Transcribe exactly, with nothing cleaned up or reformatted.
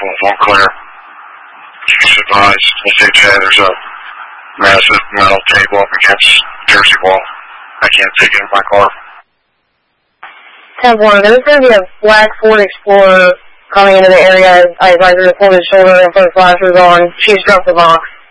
vehicle won't clear. She's advised. I say, Chad, there's a massive metal table up against the Jersey wall. I can't take it in my car. ten one, there's going to be a black Ford Explorer coming into the area. I advise her to pull his shoulder and put flashers on. She's dropped the box.